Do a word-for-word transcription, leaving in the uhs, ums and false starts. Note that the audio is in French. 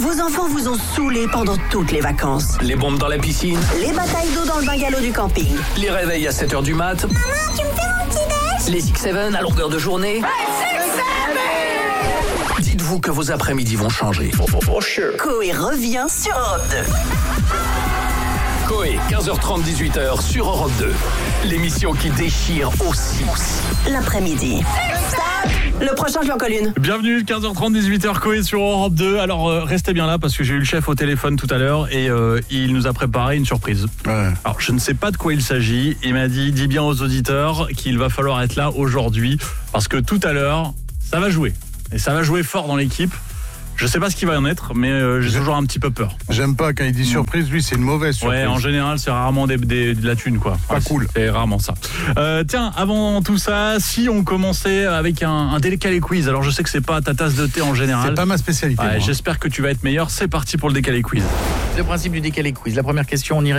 Vos enfants vous ont saoulé pendant toutes les vacances. Les bombes dans la piscine. Les batailles d'eau dans le bungalow du camping. Les réveils à sept heures du mat. Maman, tu me fais mon petit déj? Les six sept à longueur de journée. Hey, six seven! Dites-vous que vos après-midi vont changer. For, for, for sure. Coé revient sur Europe deux. Coé, quinze heures trente, dix-huit heures sur Europe deux. L'émission qui déchire aussi. L'après-midi. Stop! Le prochain, je lui en colle une. Bienvenue, quinze heures trente, dix-huit heures, Coé sur Europe deux. Alors, euh, restez bien là parce que j'ai eu le chef au téléphone tout à l'heure et euh, il nous a préparé une surprise. Ouais. Alors, je ne sais pas de quoi il s'agit. Il m'a dit, dis bien aux auditeurs qu'il va falloir être là aujourd'hui parce que tout à l'heure, ça va jouer. Et ça va jouer fort dans l'équipe. Je sais pas ce qu'il va en être, mais euh, j'ai toujours un petit peu peur. J'aime pas quand il dit surprise, lui c'est une mauvaise surprise. Ouais, en général, c'est rarement des, des, de la thune, quoi. Pas Ouais, cool. C'est rarement ça. Euh, tiens, avant tout ça, si on commençait avec un, un décalé quiz. Alors, je sais que c'est pas ta tasse de thé en général. C'est pas ma spécialité. Ouais, moi. j'espère que tu vas être meilleur. C'est parti pour le décalé quiz. Le principe du décalé quiz. La première question, on irait